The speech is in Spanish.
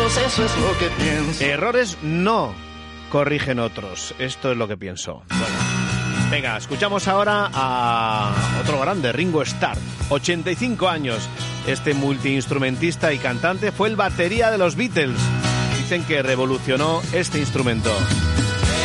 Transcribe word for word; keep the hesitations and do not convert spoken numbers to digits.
menos eso es lo que pienso. Errores no corrigen otros. Esto es lo que pienso. Bueno, venga, escuchamos ahora a otro grande, Ringo Starr. ochenta y cinco años. Este multiinstrumentista y cantante fue el batería de los Beatles. Dicen que revolucionó este instrumento.